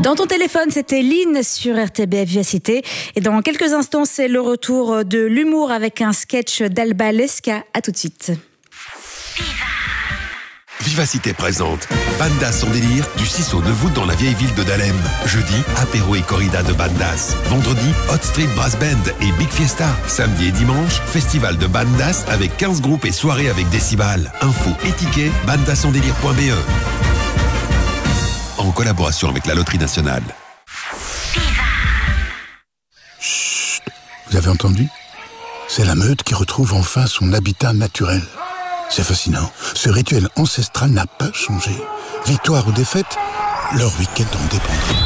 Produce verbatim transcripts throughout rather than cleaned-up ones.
Dans ton téléphone, c'était Lynn sur R T B F Vivacité. Et dans quelques instants, c'est le retour de l'humour avec un sketch d'Alba Lesca. À tout de suite. Vivacité présente Bandas en délire du six au neuf août dans la vieille ville de Dahlem. Jeudi, apéro et corrida de Bandas. Vendredi, Hot Street Brass Band et Big Fiesta. Samedi et dimanche, festival de Bandas avec quinze groupes et soirée avec Décibal. Info et tickets, bandasendélire point b e. En collaboration avec la Loterie Nationale. Chut, vous avez entendu? C'est la meute qui retrouve enfin son habitat naturel. C'est fascinant. Ce rituel ancestral n'a pas changé. Victoire ou défaite, leur week-end en dépendra.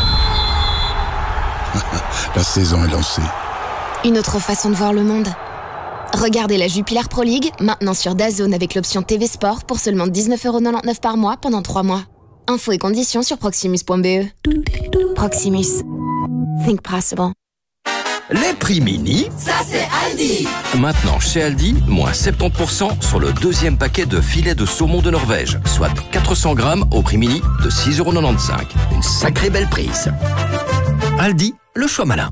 La saison est lancée. Une autre façon de voir le monde. Regardez la Jupiler Pro League, maintenant sur DAZN avec l'option T V Sport pour seulement dix-neuf euros quatre-vingt-dix-neuf par mois pendant trois mois. Infos et conditions sur proximus point b e. Proximus. Think possible. Les prix mini, ça c'est Aldi. Maintenant chez Aldi, moins soixante-dix pour cent sur le deuxième paquet de filets de saumon de Norvège, soit quatre cents grammes au prix mini de six euros quatre-vingt-quinze. Une sacrée belle prise. Aldi, le choix malin.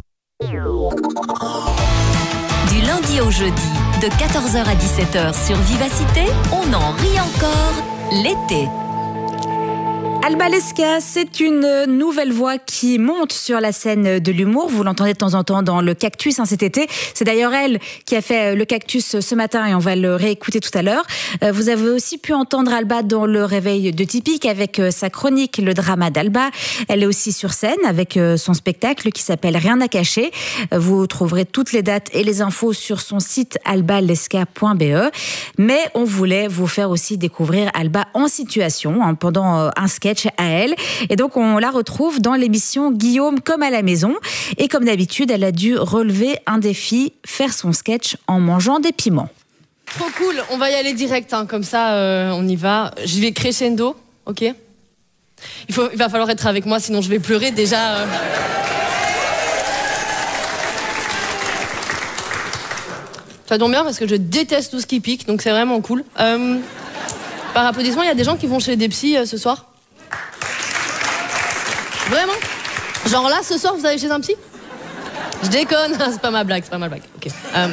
Du lundi au jeudi, de quatorze heures à dix-sept heures sur Vivacité, on en rit encore l'été. Alba Lesca, c'est une nouvelle voix qui monte sur la scène de l'humour. Vous l'entendez de temps en temps dans le Cactus hein, cet été. C'est d'ailleurs elle qui a fait le Cactus ce matin et on va le réécouter tout à l'heure. Vous avez aussi pu entendre Alba dans le Réveil de Typique avec sa chronique Le drama d'Alba. Elle est aussi sur scène avec son spectacle qui s'appelle Rien à cacher. Vous trouverez toutes les dates et les infos sur son site alba lesca point b e. Mais on voulait vous faire aussi découvrir Alba en situation hein, pendant un sketch à elle. Et donc, on la retrouve dans l'émission Guillaume comme à la maison. Et comme d'habitude, elle a dû relever un défi, faire son sketch en mangeant des piments. Trop cool, on va y aller direct, hein, comme ça, euh, on y va. Je vais crescendo, ok? il, faut, il va falloir être avec moi, sinon je vais pleurer déjà. Euh... Ça tombe bien parce que je déteste tout ce qui pique, donc c'est vraiment cool. Euh, par applaudissement, il y a des gens qui vont chez des psys euh, ce soir. Vraiment? Genre là, ce soir, vous allez chez un psy? Je déconne, c'est pas ma blague, c'est pas ma blague. Ok. Euh...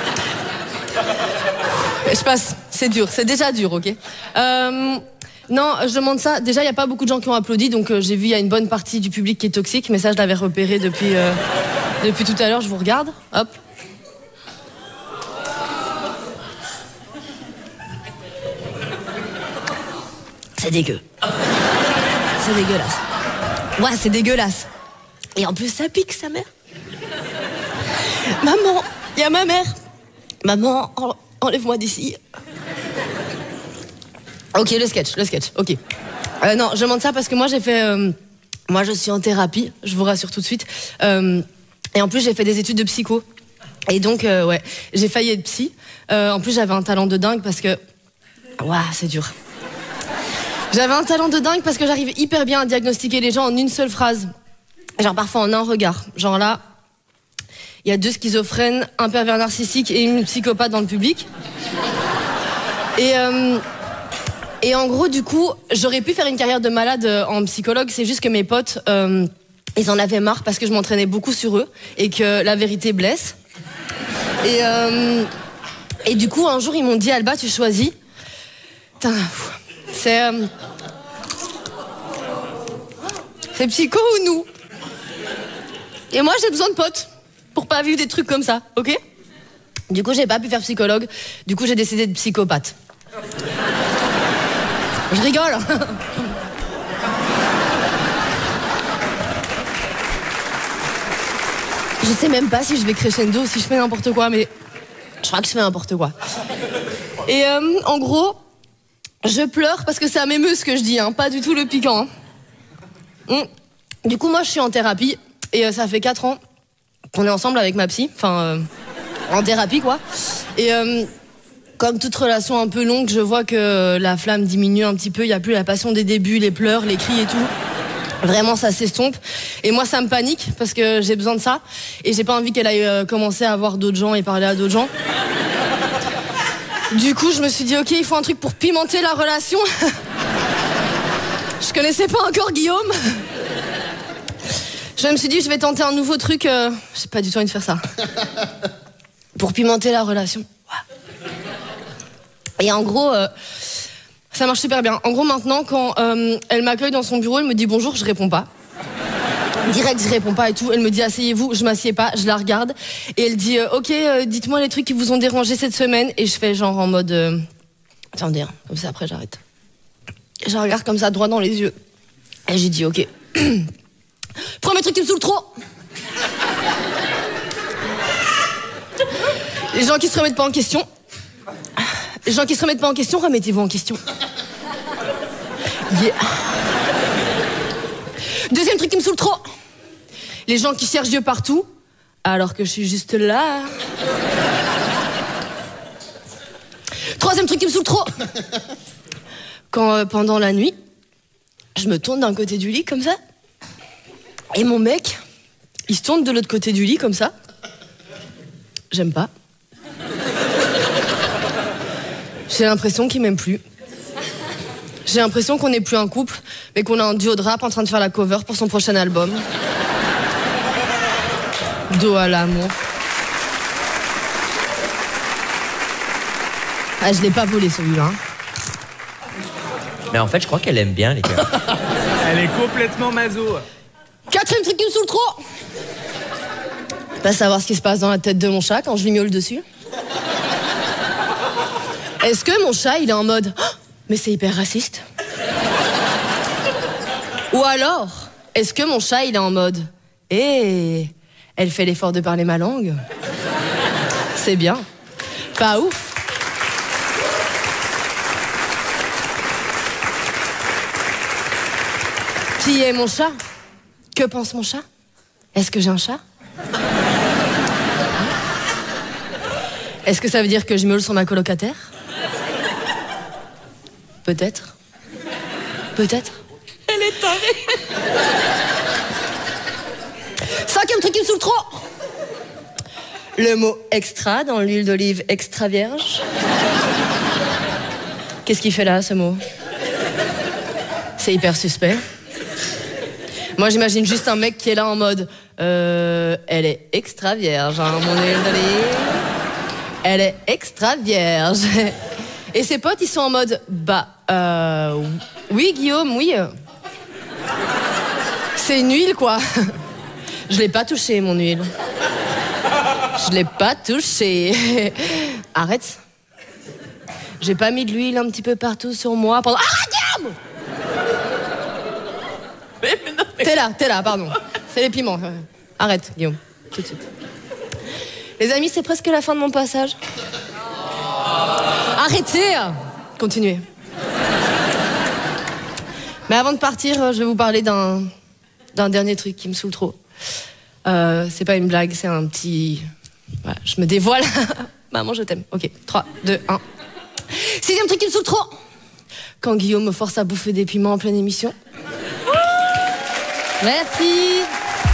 Je passe, c'est dur, c'est déjà dur, ok? euh... Non, je demande ça. Déjà, il n'y a pas beaucoup de gens qui ont applaudi, donc euh, j'ai vu il y a une bonne partie du public qui est toxique, mais ça, je l'avais repéré depuis, euh... depuis tout à l'heure. Je vous regarde, hop. C'est dégueu. C'est dégueulasse. Ouais, c'est dégueulasse. Et en plus, ça pique, sa mère. Maman, il y a ma mère. Maman, en- enlève-moi d'ici. Ok, le sketch, le sketch, ok. Euh, non, je demande ça parce que moi, j'ai fait... Euh, moi, je suis en thérapie, je vous rassure tout de suite. Euh, et en plus, j'ai fait des études de psycho. Et donc, euh, ouais, j'ai failli être psy. Euh, en plus, j'avais un talent de dingue parce que... Ouah, c'est dur. J'avais un talent de dingue parce que j'arrivais hyper bien à diagnostiquer les gens en une seule phrase. Genre parfois en un regard. Genre là, il y a deux schizophrènes, un pervers narcissique et une psychopathe dans le public. Et, euh, et en gros, du coup, j'aurais pu faire une carrière de malade en psychologue. C'est juste que mes potes, euh, ils en avaient marre parce que je m'entraînais beaucoup sur eux et que la vérité blesse. Et, euh, et du coup, un jour, ils m'ont dit, Alba, tu choisis. Putain, pff. C'est... Euh... C'est psycho ou nous? Et moi, j'ai besoin de potes pour pas vivre des trucs comme ça, ok? Du coup, j'ai pas pu faire psychologue. Du coup, j'ai décidé de psychopathe. Je rigole. Je sais même pas si je vais crescendo ou si je fais n'importe quoi, mais je crois que je fais n'importe quoi. Et euh, en gros... Je pleure parce que ça m'émeut ce que je dis, hein, pas du tout le piquant. Hein. Du coup, moi, je suis en thérapie et euh, ça fait quatre ans qu'on est ensemble avec ma psy, enfin, euh, en thérapie, quoi. Et euh, comme toute relation un peu longue, je vois que la flamme diminue un petit peu, il n'y a plus la passion des débuts, les pleurs, les cris et tout. Vraiment, ça s'estompe. Et moi, ça me panique parce que j'ai besoin de ça et j'ai pas envie qu'elle aille euh, commencer à voir d'autres gens et parler à d'autres gens. Du coup, je me suis dit, ok, il faut un truc pour pimenter la relation. Je connaissais pas encore Guillaume. Je me suis dit, je vais tenter un nouveau truc. Euh, j'ai pas du tout envie de faire ça. Pour pimenter la relation. Ouais. Et en gros, euh, ça marche super bien. En gros, maintenant, quand euh, elle m'accueille dans son bureau, elle me dit bonjour, je réponds pas. Direct, je réponds pas et tout. Elle me dit asseyez-vous, je m'assieds pas, je la regarde. Et elle dit euh, ok, euh, dites-moi les trucs qui vous ont dérangé cette semaine. Et je fais genre en mode... Euh, attendez, hein, comme ça après j'arrête. Je la regarde comme ça, droit dans les yeux. Et j'ai dit ok. Premier truc qui me saoule trop. Les gens qui se remettent pas en question. Les gens qui se remettent pas en question, remettez-vous en question. Yeah. Deuxième truc qui me saoule trop. Les gens qui cherchent Dieu partout, alors que je suis juste là. Troisième truc qui me saoule trop. Quand euh, pendant la nuit, je me tourne d'un côté du lit comme ça. Et mon mec, il se tourne de l'autre côté du lit comme ça. J'aime pas. J'ai l'impression qu'il m'aime plus. J'ai l'impression qu'on n'est plus un couple, mais qu'on a un duo de rap en train de faire la cover pour son prochain album. Dos à l'amour. Ah, je l'ai pas volé celui-là. Hein. Mais en fait, je crois qu'elle aime bien les gars. Elle est complètement maso. Quatrième truc qui me saoule trop. Pas savoir ce qui se passe dans la tête de mon chat quand je lui miaule dessus. Est-ce que mon chat, il est en mode oh, mais c'est hyper raciste? Ou alors, est-ce que mon chat, il est en mode hé, hey, elle fait l'effort de parler ma langue? C'est bien. Pas ouf. Qui est mon chat? Que pense mon chat? Est-ce que j'ai un chat? Est-ce que ça veut dire que je meule sur ma colocataire? Peut-être. Peut-être. Elle est tarée. Cinquième truc qui me saoule trop. Le mot extra dans l'huile d'olive extra vierge. Qu'est-ce qu'il fait là, ce mot? C'est hyper suspect. Moi, j'imagine juste un mec qui est là en mode euh, elle est extra vierge, hein, mon huile d'olive. Elle est extra vierge. Et ses potes, ils sont en mode bah, euh, oui, Guillaume, oui. C'est une huile, quoi. Je l'ai pas touchée, mon huile. Je l'ai pas touchée. Arrête. J'ai pas mis de l'huile un petit peu partout sur moi pendant... Ah, Guillaume! Mais, mais non, mais... T'es là, t'es là, pardon. C'est les piments. Arrête, Guillaume, tout de suite. Les amis, c'est presque la fin de mon passage. Arrêtez! Continuez. Mais avant de partir, je vais vous parler d'un d'un dernier truc qui me saoule trop. Euh, c'est pas une blague, c'est un petit... Voilà, je me dévoile. Maman, je t'aime. Ok, trois, deux, un. Sixième truc qui me saoule trop. Quand Guillaume me force à bouffer des piments en pleine émission. Merci.